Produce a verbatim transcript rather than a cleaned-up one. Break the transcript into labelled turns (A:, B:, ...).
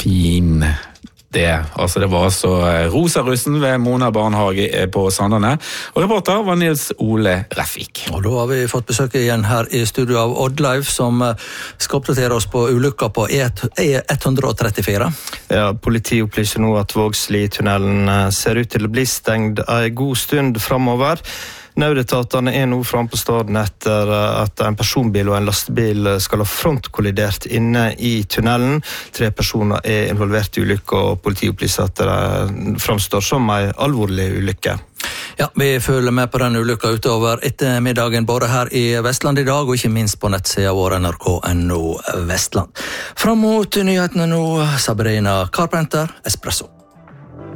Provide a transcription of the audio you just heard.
A: fin det. Altså det var så rosarussen ved Mona barnehage på Sandane. Og reporter var Nils Ole Refvik.
B: Og da har vi fått besøk igjen her i studio av Oddleif, som skal oppdatere oss på ulykka på E ett hundre trettifire.
C: Ja, politiet opplyser nå at Vågsli-tunnelen ser ut til å bli stengt en god stund fremover. Nødetatene er nå frem på staden etter at en personbil og en lastebil skal ha frontkollidert inne i tunnelen. Tre personer er involvert i ulykke, og politiet opplyser at det fremstår som en alvorlig ulykke.
B: Ja, vi følger med på den ulykka utover ettermiddagen, både her i Vestland i dag, og ikke minst på nettsida vår N R K punktum N O Vestland. Fram mot nyhetene nå, Sabrina Carpenter, Espresso.